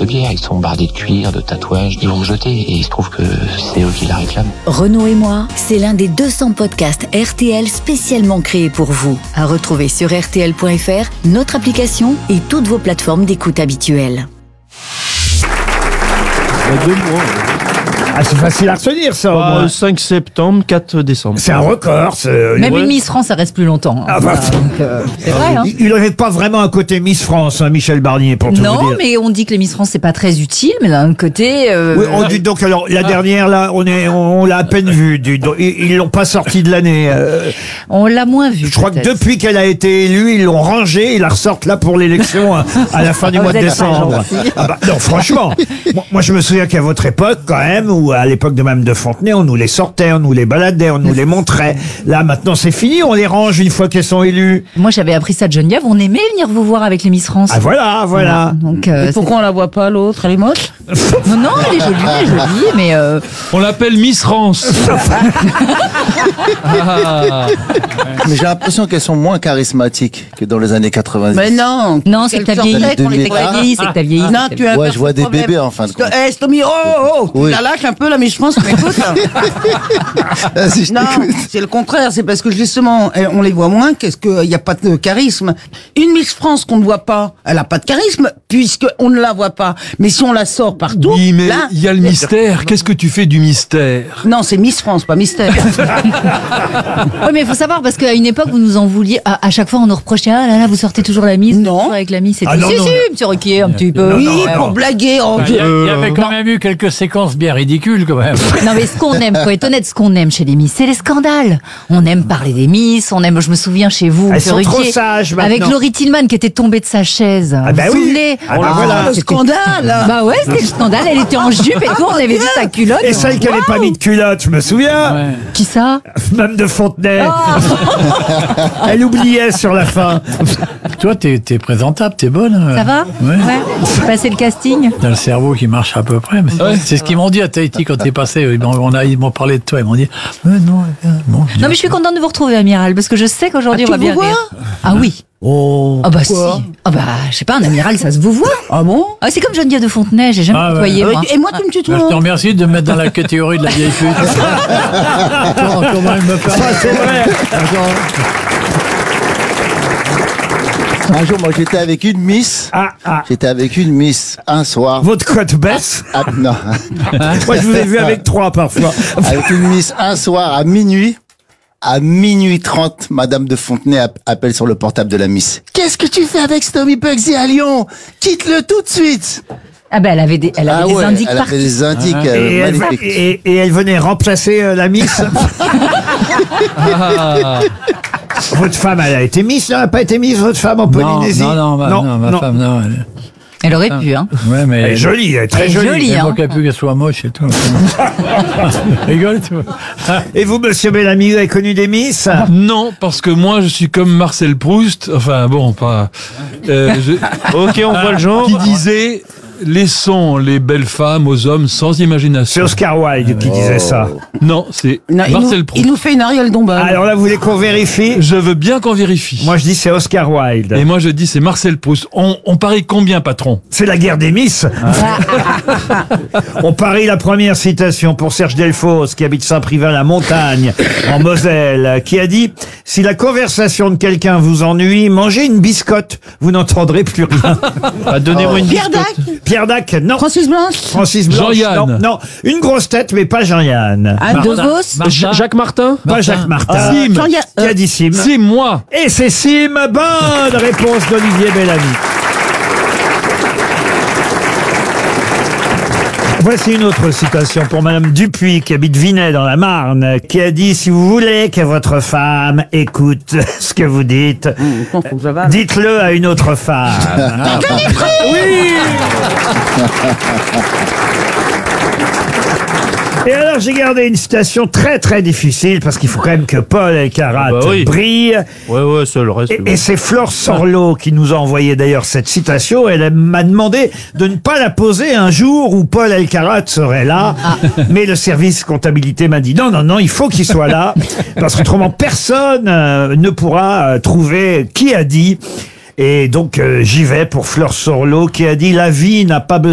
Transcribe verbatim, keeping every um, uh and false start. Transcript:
bière, ils sont bardés de cuir, de tatouages, ils vont me jeter et il se trouve que c'est eux qui la réclament. Renaud et moi, c'est l'un des deux cents podcasts R T L spécialement créés pour vous. À retrouver sur R T L point F R, notre application et toutes vos plateformes d'écoute habituelles. Il y a deux mois. Ah, c'est facile à retenir, ça. au Bah, moins. cinq septembre, quatre décembre. C'est un record. c'est- Même Ouais. une Miss France, ça reste plus longtemps. hein. Ah bah, Voilà, donc, euh, c'est vrai, hein. Il n'aurait pas vraiment un côté Miss France, hein, Michel Barnier, pour tout Non, vous dire. mais on dit que les Miss France, c'est pas très utile, mais d'un autre côté... euh, Oui, on dit donc alors la dernière là, on est, on l'a à peine vue. du- donc, Ils ils l'ont pas sortie de l'année. euh, on l'a moins vu. Je crois que peut-être. depuis qu'elle a été élue, ils l'ont rangée, ils la ressortent là pour l'élection à, à la fin du Vous mois de êtes pas décembre. gentil. Ah bah, non, franchement, moi, moi, je me souviens qu'à votre époque quand même, ou à l'époque de Mme de Fontenay, on nous les sortait, on nous les baladait, on nous les montrait. Là maintenant c'est fini, on les range une fois qu'elles sont élues. Moi, j'avais appris ça de Geneviève. On aimait venir vous voir avec les Miss France. Ah voilà, voilà. Donc, euh, Et pourquoi on la voit pas, l'autre? Elle est moche? c'est- Non, non, elle est jolie, elle est jolie, mais euh, On l'appelle Miss France. Ah. Mais j'ai l'impression qu'elles sont moins charismatiques que dans les années quatre-vingt-dix. Mais non. non, c'est que t'as Quelle vieilli. sorte C'est que de t'as mec. vieilli, c'est que t'as vieilli. Non, c'est que tu as Ouais, un je vois des problème. bébés en fin de compte. Eh, Stomy, oh, oh, oh, Oui. tu la lâches un peu, la Miss France, tu m'écoutes? Vas-y, je Non, t'écoute. c'est le contraire, c'est parce que justement, eh, on les voit moins, qu'est-ce qu'il n'y a pas de charisme. Une Miss France qu'on ne voit pas, elle a pas de charisme, puisqu'on ne la voit pas. Mais si on la sort partout, Oui, mais là... il y a le mystère. Qu'est-ce que tu fais du mystère? Non, c'est Miss France, pas Mystère. Oui, mais il faut savoir, parce qu'à une époque, vous nous en vouliez, à, à chaque fois, on nous reprochait, ah là là, vous sortez toujours la mise. Non. toujours avec la mise et Ah tout. non, si, non, si, non. monsieur Ruquier, un petit peu. Oui, Ouais, pour bon. blaguer. Oh, Il y, a- je- il y avait quand même eu quelques séquences bien ridicules quand même. Non, mais ce qu'on aime, faut être honnête, ce qu'on aime chez les Miss, c'est les scandales. On aime parler des Miss, on aime, je me souviens chez vous, Elles monsieur sont trop Ruquier, sages maintenant. avec Laurie Tillman qui était tombée de sa chaise. Ah bah vous vous oui. souvenez Ah bah Ah, voilà. le c'était- scandale. Bah ouais, c'était le scandale, elle était en jupe et tout, on avait vu sa culotte. Et celle qui n'avait pas mis de culotte, je me souviens. Ouais. Qui ça? Mme de Fontenay. Oh. Elle oubliait sur la fin. Toi, t'es t'es présentable, t'es bonne. hein. Ça va? Ouais. J'ai passé le casting. T'as le cerveau qui marche à peu près. mais c'est- C'est ce qu'ils m'ont dit à Tahiti quand t'es passé. Ils m'ont on a- ils m'ont parlé de toi. Ils m'ont dit, ouais, non, euh, bon. je dis, Non mais je suis contente de vous retrouver, Amiral, parce que je sais qu'aujourd'hui Ah, on va tu bien vous vois rire. Ah oui. Oh. Ah bah si. Pourquoi Ah bah je sais pas, un amiral ça se vous voit. Ah bon? Ah c'est comme Geneviève de Fontenay, j'ai jamais Ah ouais. côtoyé moi. Et moi, tu me Ben, je tutoies? te remercie de me mettre dans la catégorie de la vieille pute. Comment, comment elle me parle. Ça, c'est vrai. Un jour, moi, j'étais avec une Miss. Ah, ah. J'étais avec une Miss un soir. Votre cote baisse. Ah, non. Moi, je vous ai vu avec trois parfois. Avec une Miss un soir à minuit. À minuit trente, Madame de Fontenay app- appelle sur le portable de la Miss. Qu'est-ce que tu fais avec Stomy Bugsy à Lyon? Quitte-le tout de suite. Ah bah elle avait des, elle avait Ah des ouais, indices elle partout. avait des indices euh, Et elle, magnifiques. et, et elle venait remplacer euh, la Miss. Ah. Votre femme, elle a été Miss, elle n'a pas été Miss, votre femme en Non, Polynésie. non, non, ma, non, ma femme, non. Elle, Elle aurait pu hein. ouais, mais Elle est jolie, elle est très Elle est jolie. jolie, Elle hein. manquait plus qu'elle soit moche et tout. Rigole, tu vois. Et vous, monsieur Bellamy, vous avez connu des Miss? Non, parce que moi, je suis comme Marcel Proust. Enfin, bon, pas. euh, je- Ok, on voit le genre. qui disait laissons les belles femmes aux hommes sans C'est imagination. Oscar Wilde qui disait ça. Non, c'est Non, il, nous, Marcel Proust. il nous fait une Ariel Dombal. Alors là, vous voulez qu'on vérifie? Je veux bien qu'on vérifie. Moi, je dis c'est Oscar Wilde. Et moi, je dis c'est Marcel Proust. On, on parie combien, patron? C'est la guerre des Miss. On parie la première citation pour Serge Delphos, qui habite Saint-Privat-la-Montagne, en Moselle, qui a dit « Si la conversation de quelqu'un vous ennuie, mangez une biscotte, vous n'entendrez plus rien. Ah, donnez-moi une Pierre biscotte. Dac » Pierre Dac, non. Francis Blanche. Francis Blanche, Jean-Yann. non. Non, une grosse tête, mais pas Jean-Yann. Ah, De Vos. J- Jacques Martin. Pas Jacques Martin. Sim. Jean-Yann- Qui a dit Sim? C'est moi. Et c'est Sim. Bonne réponse d'Olivier Bellamy. Voici une autre citation pour Madame Dupuis, qui habite Vinay dans la Marne, qui a dit « Si vous voulez que votre femme écoute ce que vous dites, Hum, faut que ça va. dites-le à une autre femme. » Oui. Et alors, j'ai gardé une citation très très difficile, parce qu'il faut quand même que Paul Elkarat Ah bah oui. brille. Ouais, ouais, ça, le reste. Et, et c'est Flore Sorlot qui nous a envoyé d'ailleurs cette citation. Elle m'a demandé de ne pas la poser un jour où Paul Elkarat serait là. Mais le service comptabilité m'a dit non, non, non, il faut qu'il soit là. Parce qu'autrement, personne euh, ne pourra euh, trouver qui a dit. Et donc, euh, j'y vais pour Flore Sorlot qui a dit « La vie n'a pas besoin